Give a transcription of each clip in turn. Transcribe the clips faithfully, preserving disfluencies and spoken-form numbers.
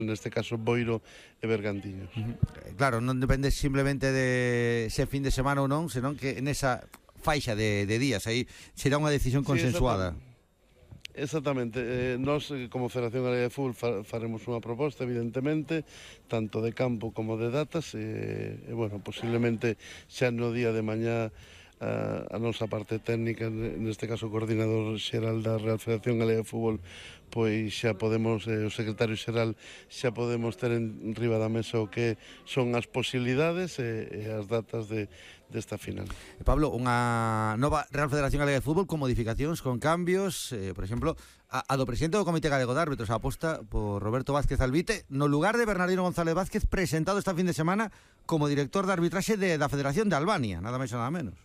neste caso Boiro e Bergantiños. Uh-huh. Claro, non depende simplemente de se fin de semana ou non, senón que nesa faixa de, de días aí será unha decisión consensuada. Sí, exactamente, eh, nós como Federación Galega de Fútbol fa, faremos unha proposta, evidentemente, tanto de campo como de datas, e, e bueno, posiblemente xa no día de mañá a, a nosa parte técnica, neste caso o coordinador xeral da Real Federación Galega de Fútbol, pois xa podemos, eh, o secretario xeral, xa podemos ter en riba da mesa o que son as posibilidades e, e as datas de, desta final. Pablo, unha nova Real Federación Galega de Fútbol con modificacións, con cambios, eh, por exemplo, a, a do presidente do Comité Galego de Árbitros, a aposta por Roberto Vázquez Albite, no lugar de Bernardino González Vázquez, presentado esta fin de semana como director de arbitraxe de, da Federación de Albania, nada máis e nada menos.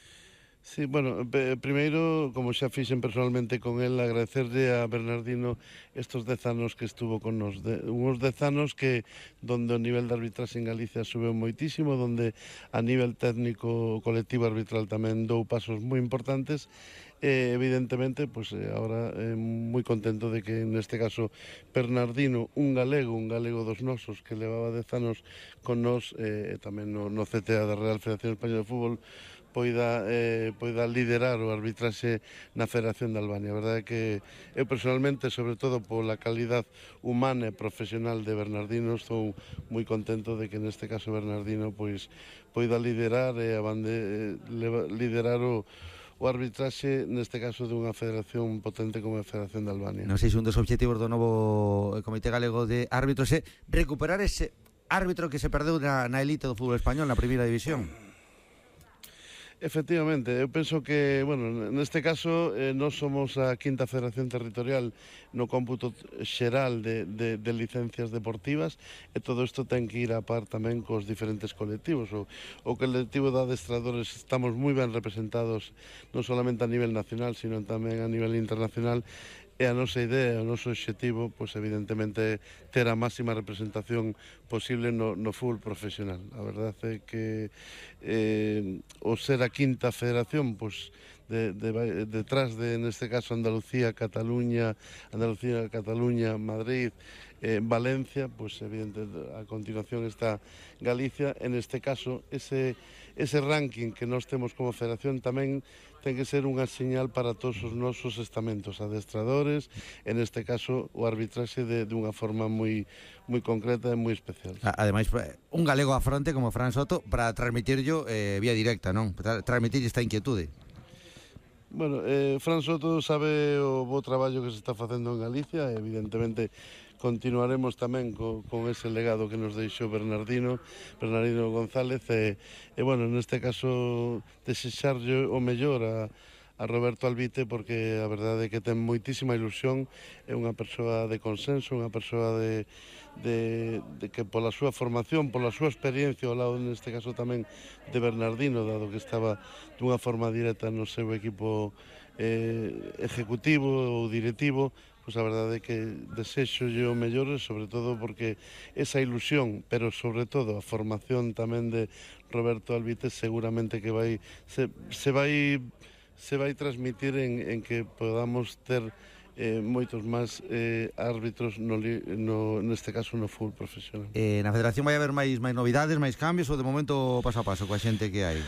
Sí, bueno, primeiro, como xa fixen personalmente con el, agradecerle a Bernardino estos dez anos que estuvo con nos, de, uns dez anos que donde o nivel de arbitraxe en Galicia subeu moitísimo, donde a nivel técnico colectivo arbitral tamén dou pasos moi importantes. Eh, evidentemente, pues eh, ahora eh, moi contento de que neste caso Bernardino, un galego, un galego dos nosos que levaba dez anos con nos, eh, tamén no, no C T A da Real Federación Española de Fútbol, poida, eh, poida liderar o arbitraxe na Federación de Albania. A verdade é que eu personalmente, sobre todo pola calidad humana e profesional de Bernardino, estou moi contento de que neste caso Bernardino pois poida liderar e abande, eh, liderar o o arbitraxe, neste caso, dunha federación potente como a Federación de Albania. Non sei se un dos obxectivos do novo Comité Galego de Árbitros é recuperar ese árbitro que se perdeu na, na elite do fútbol español, na primeira división. Efectivamente, eu penso que, bueno, neste caso eh, nós somos a quinta federación territorial no cómputo xeral de, de, de licencias deportivas e todo isto ten que ir a par tamén cos diferentes colectivos. O, o colectivo de adestradores estamos moi ben representados non solamente a nivel nacional, sino tamén a nivel internacional. E a nosa idea, o noso obxectivo, pois evidentemente ter a máxima representación posible no, no fútbol profesional. A verdade é que eh, o ser a quinta federación, pois de, de, detrás de, neste caso, Andalucía, Cataluña, Andalucía, Cataluña, Madrid, eh, Valencia, pois evidente a continuación está Galicia. En este caso, ese, ese ranking que nós temos como federación tamén ten que ser unha señal para todos os nosos estamentos, adestradores, en este caso o arbitraxe de, de unha forma moi moi concreta e moi especial. Ademais, un galego a fronte como Fran Soto para transmitirlo eh, vía directa, non? Para transmitir esta inquietude. Bueno, eh, Fran Soto sabe o bo traballo que se está facendo en Galicia, e evidentemente continuaremos tamén co, con ese legado que nos deixou Bernardino, Bernardino González, e, e bueno, neste caso, desexarlle o mellor a, a Roberto Albite, porque a verdade é que ten moitísima ilusión, é unha persoa de consenso, unha persoa de, de, de que pola súa formación, pola súa experiencia, ao lado neste caso tamén de Bernardino, dado que estaba dunha forma directa no seu equipo eh, ejecutivo ou directivo, pois a verdade é que desexo o mellor, sobre todo porque esa ilusión, pero sobre todo a formación tamén de Roberto Albite seguramente que vai se, se vai se vai transmitir en, en que podamos ter eh, moitos máis eh, árbitros no, no, neste caso no fútbol profesional. Eh, na Federación vai haber máis máis novidades, máis cambios, ou de momento paso a paso coa xente que hai?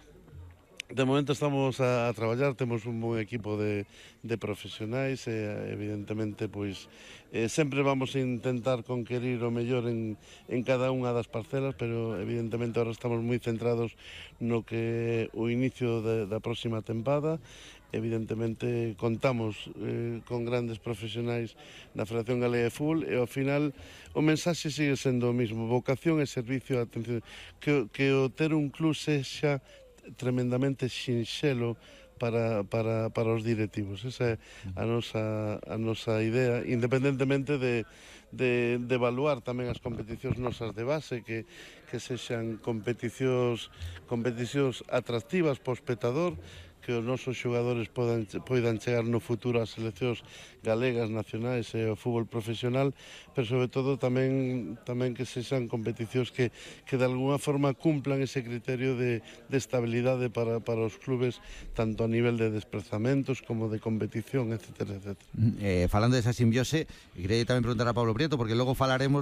De momento estamos a, a traballar, temos un bon equipo de, de profesionais e evidentemente pois eh, sempre vamos a intentar conquerir o mellor en, en cada unha das parcelas, pero evidentemente ahora estamos moi centrados no que o inicio de, da próxima tempada. Evidentemente contamos eh, con grandes profesionais na Federación Galega de Fútbol e ao final o mensaxe sigue sendo o mismo, vocación e servicio, atención, que, que o ter un club sexa tremendamente sinxelo para, para, para os directivos. Esa é a nosa, a nosa idea, independentemente de, de, de evaluar tamén as competicións nosas de base, que, que sexan competicións, competicións atractivas para o espectador, que os nosos xogadores podan, poidan chegar no futuro ás seleccións galegas, nacionais e ao fútbol profesional, pero sobre todo tamén tamén que sexan competicións que, que de alguna forma cumplan ese criterio de, de estabilidade para, para os clubes, tanto a nivel de desplazamentos como de competición, etcétera, etcétera. Eh, falando desa simbiose, quería tamén preguntar a Pablo Prieto, porque logo falaremos